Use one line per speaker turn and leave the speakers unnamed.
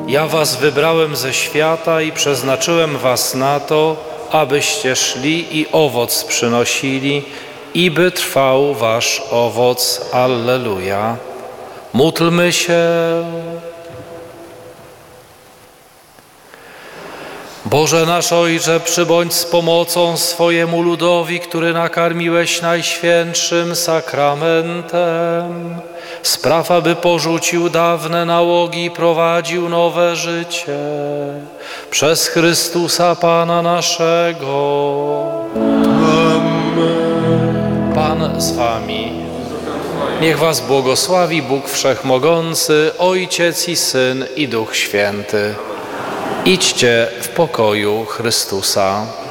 Ja was wybrałem ze świata i przeznaczyłem was na to, abyście szli i owoc przynosili, i by trwał wasz owoc. Alleluja. Módlmy się. Boże nasz Ojcze, przybądź z pomocą swojemu ludowi, który nakarmiłeś najświętszym sakramentem. Spraw, aby porzucił dawne nałogi i prowadził nowe życie. Przez Chrystusa Pana naszego. Amen. Pan z wami. Niech was błogosławi Bóg Wszechmogący, Ojciec i Syn i Duch Święty. Idźcie w pokoju Chrystusa.